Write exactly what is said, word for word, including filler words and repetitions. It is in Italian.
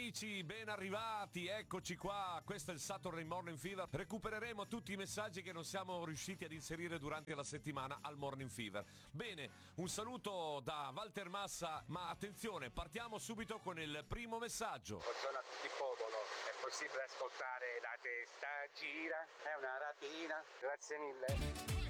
amici, ben arrivati, eccoci qua, questo è il Saturday Morning Fever. Recupereremo tutti i messaggi che non siamo riusciti ad inserire durante la settimana al Morning Fever. Bene, un saluto da Walter Massa, ma attenzione, partiamo subito con il primo messaggio. Buongiorno a tutti il popolo, è possibile ascoltare La testa gira, è una rapina, grazie mille.